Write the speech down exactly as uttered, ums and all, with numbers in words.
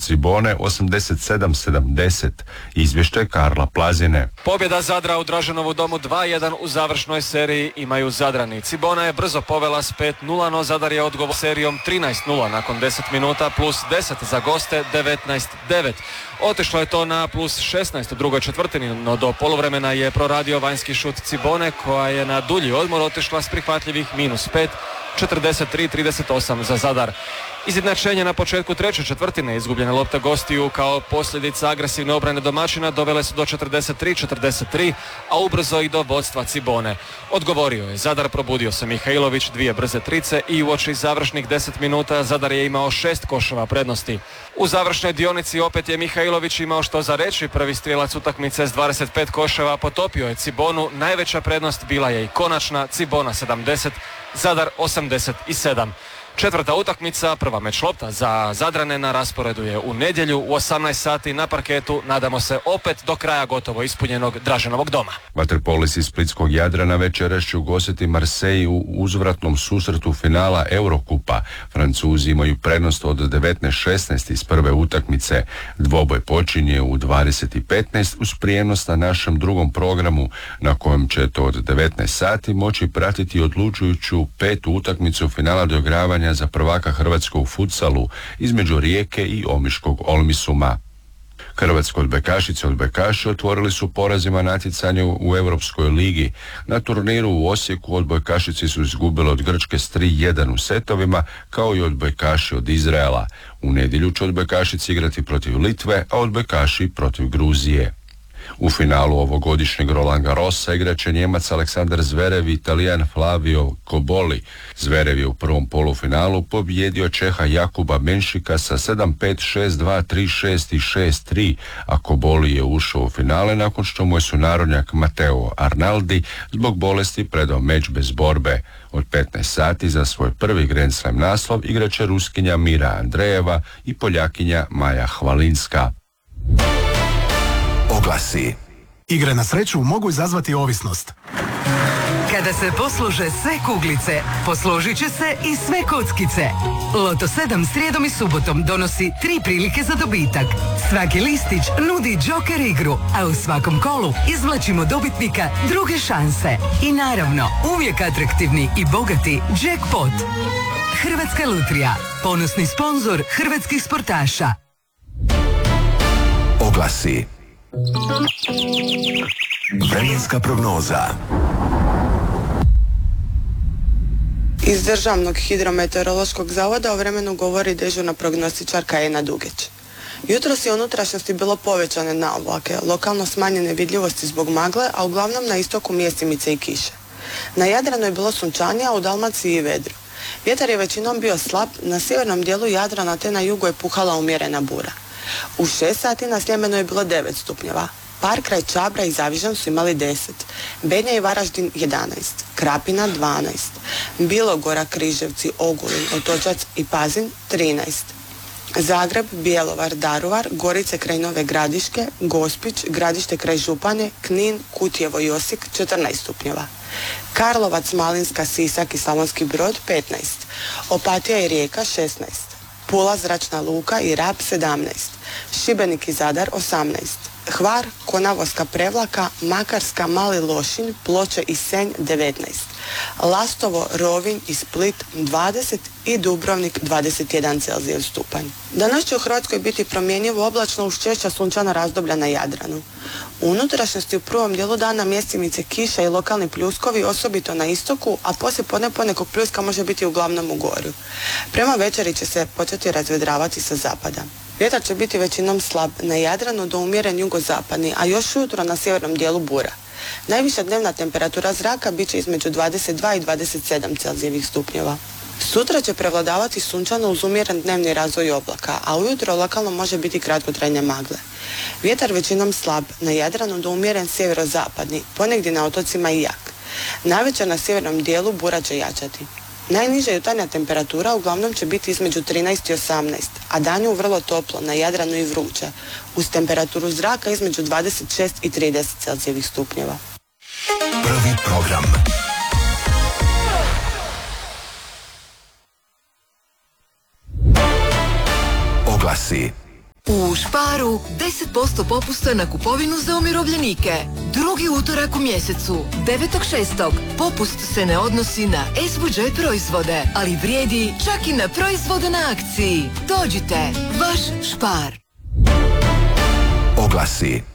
Cibone osamdeset sedam sedamdeset. Izvještaj Karla Plazine. Pobjeda Zadra u Draženovu domu dva jedan u završnoj seriji imaju Zadrani. Cibona je brzo povela s pet nula, no Zadar je odgovor serijom trinaest nula nakon deset minuta plus deset za goste devetnaest devet. Otišlo je to na plus šesnaest u drugoj četvrtini, no do poluvremena je proradio vanjski šut Cibone koja je na dulji odmor otišla s prihvatljivih minus pet, četrdeset tri trideset osam za Zadar. Izjednačenje na početku treće četvrtine, izgubljene lopte gostiju kao posljedica agresivne obrane domaćina dovele su do četrdeset tri četrdeset tri, a ubrzo i do vodstva Cibone. Odgovorio je Zadar, probudio se Mihajlović, dvije brze trice i uoči završnih deset minuta Zadar je imao šest koševa prednosti. U završnoj dionici opet je Mihajlović imao što za reći, prvi strijelac utakmice s dvadeset pet koševa potopio je Cibonu, najveća prednost bila je i konačna, Cibona sedamdeset, Zadar osamdeset sedam. Četvrta utakmica, prva meč lopta za Zadrane na rasporedu je u nedjelju u osamnaest sati na parketu, nadamo se opet do kraja gotovo ispunjenog Draženovog doma. Vaterpolist iz splitskog Jadrana večeras će ugostiti Marseille u uzvratnom susretu finala Eurokupa. Francuzi imaju prednost od devetnaest šesnaest iz prve utakmice. Dvoboj počinje u dvadeset petnaest uz prijenos na našem drugom programu na kojem ćete od devetnaest sati moći pratiti odlučujuću petu utakmicu finala doigravanja za prvaka Hrvatske u futsalu između Rijeke i Omiškog Olmisuma. Hrvatske odbojkašice odbojkaši otvorili su porazima natjecanje u Europskoj ligi. Na turniru u Osijeku odbojkašice su izgubile od Grčke s tri jedan u setovima, kao i odbojkaši od Izraela. U nedjelju će odbojkašice igrati protiv Litve, a odbojkaši protiv Gruzije. U finalu ovogodišnjeg Roland Garrosa igraće Njemac Aleksandar Zverev i Italijan Flavio Cobolli. Zverev je u prvom polufinalu pobjedio Čeha Jakuba Menšika sa sedam pet, šest dva, tri šest i šest tri, a Cobolli je ušao u finale nakon što mu je sunarodnjak Matteo Arnaldi zbog bolesti predao meč bez borbe. Od petnaest sati za svoj prvi Grand Slam naslov igraće Ruskinja Mira Andrejeva i Poljakinja Maja Hvalinska. Oglasi. Igre na sreću mogu izazvati ovisnost. Kada se poslože sve kuglice, posložit će se i sve kockice. Loto sedam srijedom i subotom donosi tri prilike za dobitak. Svaki listić nudi džoker igru, a u svakom kolu izvlačimo dobitnika druge šanse. I naravno, uvijek atraktivni i bogati jackpot. Hrvatska lutrija, ponosni sponzor hrvatskih sportaša. Oglasi. Vremenska prognoza. Iz Državnog hidrometeorološkog zavoda o vremenu govori dežurna prognostičarka Ena Dugeć. Jutros je u unutrašnjosti bilo povećane navlake, lokalno smanjene vidljivosti zbog magle, a uglavnom na istoku mjestimice i kiše. Na Jadranu je bilo sunčanije, a u Dalmaciji i vedru. Vjetar je većinom bio slab, na sjevernom dijelu Jadrana te na jugu je puhala umjerena bura. U šest sati na Sljemenu je bilo devet stupnjeva. Par kraj Čabra i Zavižan su imali deset, Bednja i Varaždin jedanaest, Krapina dvanaest, Bilogora, Križevci, Ogulin, Otočac i Pazin trinaest, Zagreb, Bjelovar, Daruvar, Gorice kraj Nove Gradiške, Gospić, Gradište kraj Županje, Knin, Kutjevo i Osijek četrnaest stupnjeva, Karlovac, Malinska, Sisak i Slavonski Brod petnaest, Opatija i Rijeka šesnaest, Pula, Zračna luka i Rab sedamnaest, Šibenik i Zadar osamnaest, Hvar, Konavolska Prevlaka, Makarska, Mali Lošinj, Ploče i Senj devetnaest, Lastovo, Rovinj i Split dvadeset i Dubrovnik dvadeset jedan Celzijev stupanj. Danas će u Hrvatskoj biti promjenjivo oblačno uz češća sunčana razdoblja na Jadranu. U unutrašnjosti u prvom dijelu dana mjestimice kiša i lokalni pljuskovi, osobito na istoku, a poslije podne ponekog pljuska može biti uglavnom u gorju. Prema večeri će se početi razvedravati sa zapada. Vjetar će biti većinom slab na Jadranu do umjeren jugozapadni, a još ujutro na sjevernom dijelu bura. Najviša dnevna temperatura zraka bit će između dvadeset dva i dvadeset sedam Celzijevih stupnjeva. Sutra će prevladavati sunčano uz umjeren dnevni razvoj oblaka, a ujutro lokalno može biti kratkotrajne magle. Vjetar većinom slab, na Jadranu do umjeren sjeverozapadni, ponegdje na otocima i jak. Navečer na sjevernom dijelu bura će jačati. Najniža jutarnja temperatura uglavnom će biti između trinaest i osamnaest, a danju vrlo toplo, na Jadranu i vruće, uz temperaturu zraka između dvadeset šest i trideset Celzijevih stupnjeva. Prvi program. Oglasi. U Sparu deset posto popusta na kupovinu za umirovljenike. Drugi utorak u mjesecu, devetog šestog Popust se ne odnosi na S-budžet proizvode, ali vrijedi čak i na proizvode na akciji. Dođite, vaš Spar. Oglasi.